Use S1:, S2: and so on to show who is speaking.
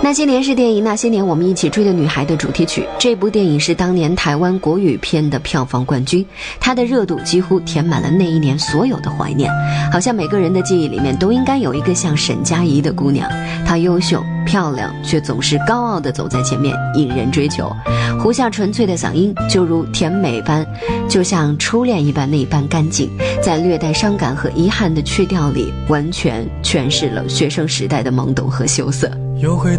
S1: 那些年是电影《那些年我们一起追的女孩》的主题曲，这部电影是当年台湾国语片的票房冠军，它的热度几乎填满了那一年所有的怀念。好像每个人的记忆里面都应该有一个像沈佳宜的姑娘，她优秀漂亮，却总是高傲地走在前面，引人追求。胡夏纯粹的嗓音就如甜美般，就像初恋一般那般干净，在略带伤感和遗憾的曲调里，完全诠释了学生时代的懵懂和羞涩。
S2: 又回